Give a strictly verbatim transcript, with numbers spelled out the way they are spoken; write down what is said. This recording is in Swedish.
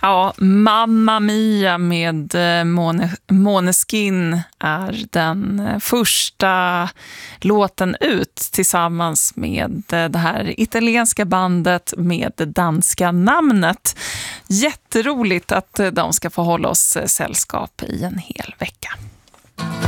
Ja, Mamma Mia med Måne, Måneskin är den första låten ut tillsammans med det här italienska bandet med det danska namnet. Jätteroligt att de ska få hålla oss sällskap i en hel vecka.